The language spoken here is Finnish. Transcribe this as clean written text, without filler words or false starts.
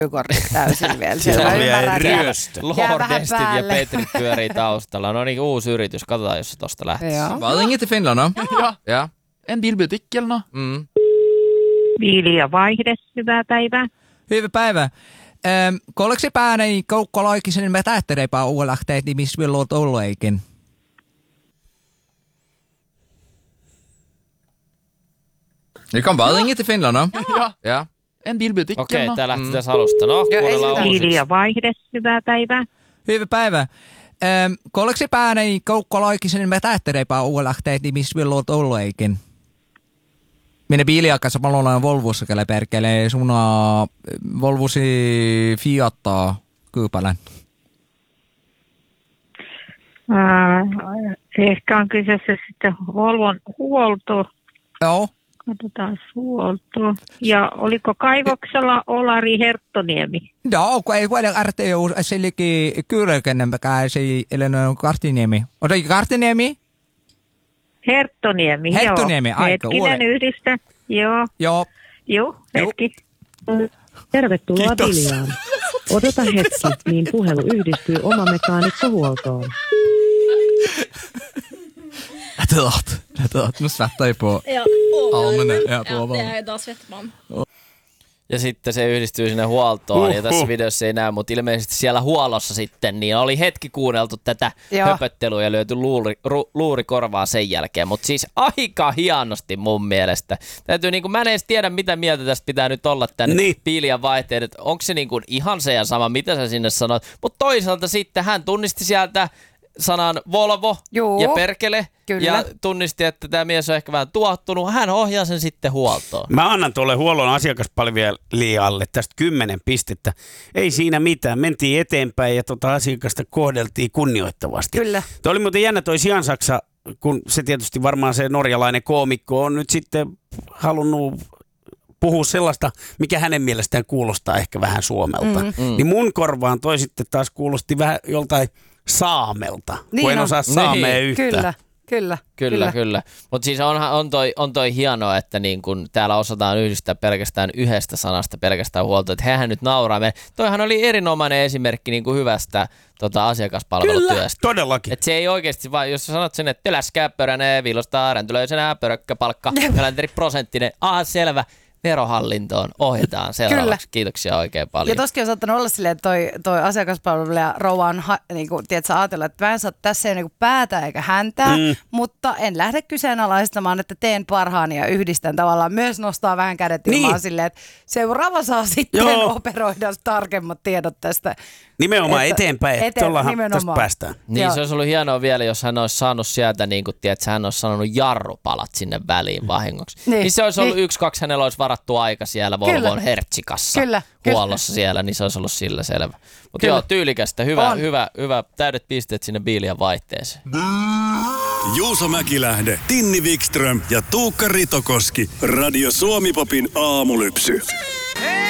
täysin vielä. Siellä on vielä ryöstö. Lordestit ja Petrit pyörii taustalla. No niin, uusi yritys. Katsotaan, jos se tosta lähtee. Vad ringer till Finland då? Ja. En bilbutik eller no? Viili ja vaihde, hyvää päivää. Hyvä päivä. Kolleksi päänä niin koukkolaikisen me tähtäreipää uulähteet, niin missä vielä olet ollut eikin? Det kan bara ringa till Finland då. Ja. En bilbutik Okei, tää lähti tässä alusta. No, kuunnellaan Viili uusiksi. ja vaihde, hyvää päivää. Hyvä päivä. Kolleksi päänä niin koukkolaikisen me tähtäreipää uulähteet, niin missä vielä olet ollut eikin? Minne biiliakassa palollaan Volvossa kelle perkelee suna Volvosi Fiattaa Kyypälän. Ehkä on kyseessä sitten Volvon huolto. Joo. Katsotaan huolto. Ja oliko kaivoksella Olari Herttoniemi? Joo, kun ei voida arteo sellikin kyyrälkennämäkään se Elena Kartiniemi. Oletko Kartiniemi? Herttoniemi, Herttoniemi, joo. aika Hetkinen yhdistä. Joo. Joo, hetki. Tervetuloa Biljaan. Odota hetki, niin puhelu yhdistyy oma mekaanikkohuoltoon. Nu svettar jag på armen. Ja, på armen. Idag svettar man. Ja sitten se yhdistyy sinne huoltoon. Ja tässä videossa ei näy, mutta ilmeisesti siellä huollossa sitten niin oli hetki kuunneltu tätä höpöttelyä ja lyöty luuri korvaan sen jälkeen. Mutta siis aika hienosti mun mielestä. Täytyy mä en edes tiedä, mitä mieltä tästä pitää nyt olla tämän Biilian vaihteen. Onko se ihan se ja sama, mitä sä sinne sanoit. Mutta toisaalta sitten hän tunnisti sieltä sanan Volvo ja perkele. Kyllä. Ja tunnisti, että tämä mies on ehkä vähän tuottunut. Hän ohjaa sen sitten huoltoon. Mä annan tuolle huollon asiakaspalvelijalle tästä 10 pistettä. Ei siinä mitään. Mentiin eteenpäin ja asiakasta kohdeltiin kunnioittavasti. Kyllä. Tuo oli muuten jännä toi Siansaksa, kun se tietysti varmaan se norjalainen koomikko on nyt sitten halunnut puhua sellaista, mikä hänen mielestään kuulostaa ehkä vähän suomelta. Niin mun korvaan toi sitten taas kuulosti vähän joltain saamelta, niin kun en osaa saamea yhtään. Kyllä. Mutta siis on toi hienoa, että niin kun täällä osataan yhdistää pelkästään yhdestä sanasta pelkästään huolta, että hehän nyt nauraa meille. Toihan oli erinomainen esimerkki niin kuin hyvästä asiakaspalvelutyöstä. Kyllä, todellakin. Että se ei oikeasti vaan, jos sä sanot sen, että teläskääppöränä, viilostaa räntylöisenä, pörökkäpalkka, prosenttinen, selvä. Verohallintoon ohjataan seuraavaksi. Kiitoksia oikein paljon. Ja toskin on saattanut olla silleen, että toi asiakaspalvelija rouva on ajatella, että mä en saa tässä ei päätä eikä häntää, mutta en lähde kyseenalaistamaan, että teen parhaani ja yhdistän tavallaan myös nostaa vähän kädet ilmaan silleen, että seuraava saa sitten operoida tarkemmat tiedot tästä. Nimenomaan eteenpäin, että tuollahan tästä päästään. Niin, se olisi ollut hienoa vielä, jos hän olisi saanut sieltä, niin kuin tiedät, hän olisi sanonut jarrupalat sinne väliin vahingoksi. Niin se olisi ollut 1-2, hänellä olisi varattu aika siellä Volvon Hertsikassa huollossa siellä, niin se olisi ollut sillä selvä. Mutta joo, tyylikästä, hyvä, täydet pisteet sinne Biilian vaihteeseen. Juuso Mäkilähde, Tinni Wikström ja Tuukka Ritokoski. Radio Suomi Popin aamulypsy.